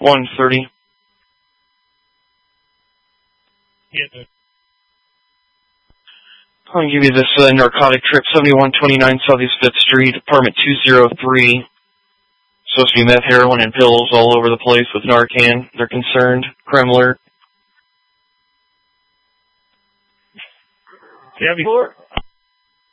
130. Yeah. I'll give you this narcotic trip, 7129 Southeast 5th Street, apartment 203. Supposed to be meth, heroin, and pills all over the place with Narcan. They're concerned. Crime alert. Yeah, before?